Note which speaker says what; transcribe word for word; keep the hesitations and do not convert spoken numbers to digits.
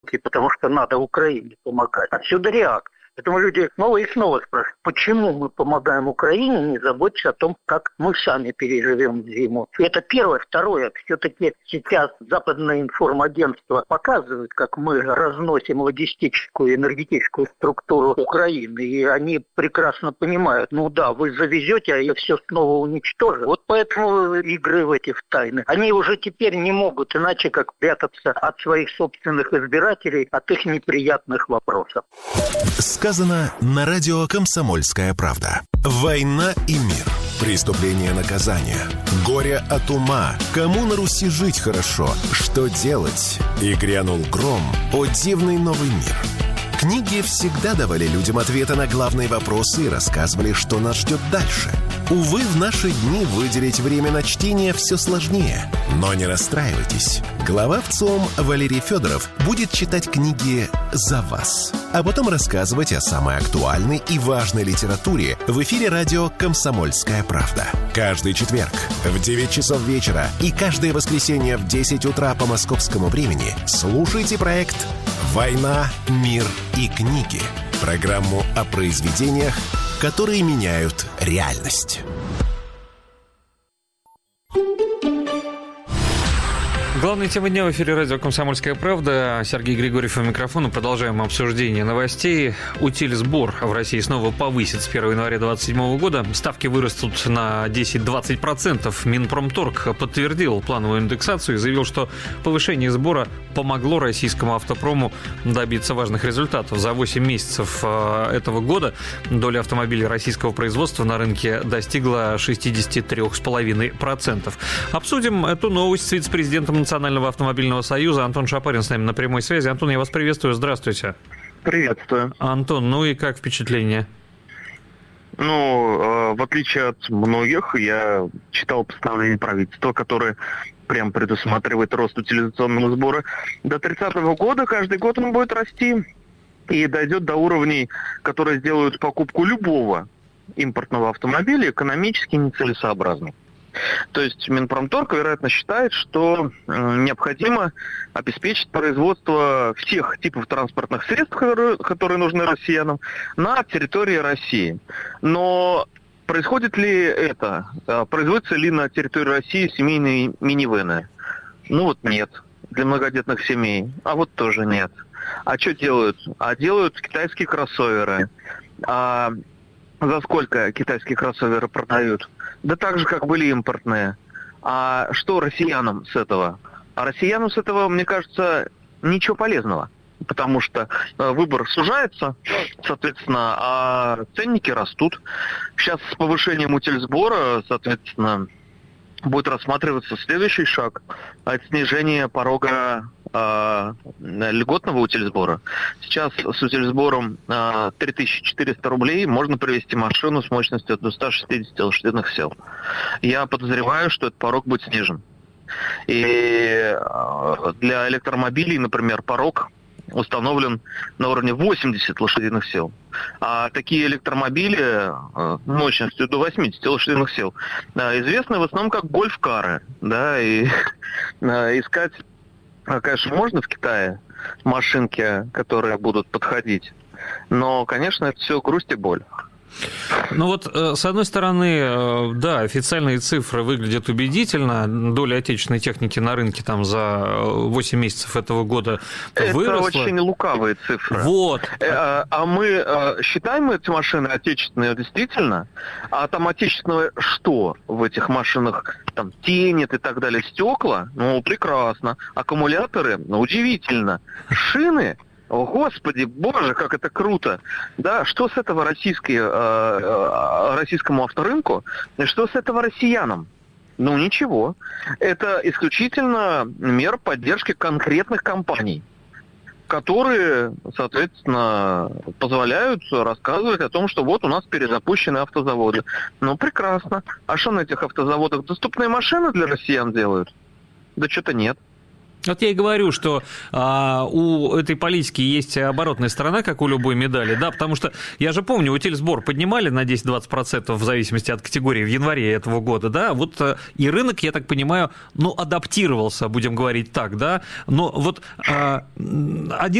Speaker 1: потому что надо Украине помогать. Отсюда реакция. Поэтому люди снова и снова спрашивают, почему мы помогаем Украине, не заботясь о том, как мы сами переживем зиму. Это первое. Второе. Все-таки сейчас западное информагентство показывает, как мы разносим логистическую и энергетическую структуру Украины. И они прекрасно понимают, ну да, вы завезете, а я все снова уничтожу. Вот поэтому игры в эти в тайны. Они уже теперь не могут иначе, как прятаться от своих собственных избирателей, от их неприятных вопросов.
Speaker 2: Сказано на радио «Комсомольская правда». Война и мир. Преступление, наказание. Горе от ума. Кому на Руси жить хорошо? Что делать? И грянул гром. О дивный новый мир. Книги всегда давали людям ответы на главные вопросы и рассказывали, что нас ждет дальше. Увы, в наши дни выделить время на чтение все сложнее. Но не расстраивайтесь. Глава ВЦИОМ Валерий Федоров будет читать книги за вас, а потом рассказывать о самой актуальной и важной литературе в эфире радио «Комсомольская правда». Каждый четверг в девять часов вечера и каждое воскресенье в десять утра по московскому времени слушайте проект «Война, мир и книги». Программу о произведениях, которые меняют реальность.
Speaker 3: Главная тема дня в эфире радио «Комсомольская правда». Сергей Григорьев у микрофона. Продолжаем обсуждение новостей. Утильсбор в России снова повысит с первого января две тысячи двадцать седьмого года. Ставки вырастут на десять-двадцать процентов. Минпромторг подтвердил плановую индексацию и заявил, что повышение сбора помогло российскому автопрому добиться важных результатов. За восемь месяцев этого года доля автомобилей российского производства на рынке достигла шестьдесят три целых пять десятых процента. Обсудим эту новость с вице-президентом Национального автомобильного союза. Антон Шапарин с нами на прямой связи. Антон, я вас приветствую. Здравствуйте.
Speaker 4: Приветствую.
Speaker 3: Антон, ну и как впечатление?
Speaker 4: Ну, в отличие от многих, я читал постановление правительства, которое прям предусматривает рост утилизационного сбора. До тридцатого года каждый год он будет расти и дойдет до уровней, которые сделают покупку любого импортного автомобиля экономически нецелесообразной. То есть Минпромторг, вероятно, считает, что э, необходимо обеспечить производство всех типов транспортных средств, которые, которые нужны россиянам, на территории России. Но происходит ли это? Э, производятся ли на территории России семейные минивэны? Ну вот нет. Для многодетных семей. А вот тоже нет. А что делают? А делают китайские кроссоверы. А за сколько китайские кроссоверы продают? Да так же, как были импортные. А что россиянам с этого? А россиянам с этого, мне кажется, ничего полезного. Потому что выбор сужается, соответственно, а ценники растут. Сейчас с повышением утильсбора, соответственно, будет рассматриваться следующий шаг. Это снижение порога э, льготного утильсбора. Сейчас с утильсбором э, три тысячи четыреста рублей можно привезти машину с мощностью до ста шестидесяти лошадиных сил. Я подозреваю, что этот порог будет снижен. И э, для электромобилей, например, порог установлен на уровне восемьдесят лошадиных сил. А такие электромобили мощностью до восьмидесяти лошадиных сил известны в основном как гольф-кары. Да, и искать, конечно, можно в Китае машинки, которые будут подходить. Но, конечно, это все грусть и боль.
Speaker 3: Ну вот, с одной стороны, да, официальные цифры выглядят убедительно. Доля отечественной техники на рынке там за восемь месяцев этого года выросла.
Speaker 4: Это очень лукавые цифры.
Speaker 3: Вот.
Speaker 4: А мы считаем эти машины отечественные действительно? А там отечественное что в этих машинах? Там тенет и так далее, стекла? Ну, прекрасно. Аккумуляторы? Ну, удивительно. Шины? О, Господи, боже, как это круто. Да, что с этого российской, э, э, российскому авторынку, и что с этого россиянам? Ну, ничего. Это исключительно мера поддержки конкретных компаний, которые, соответственно, позволяют рассказывать о том, что вот у нас перезапущены автозаводы. Ну, прекрасно. А что на этих автозаводах? Доступные машины для россиян делают? Да что-то нет.
Speaker 3: Вот я и говорю, что а, у этой политики есть оборотная сторона, как у любой медали, да, потому что я же помню, утильсбор поднимали на десять-двадцать процентов в зависимости от категории в январе этого года, да, вот и рынок, я так понимаю, ну, адаптировался, будем говорить так, да, но вот а, один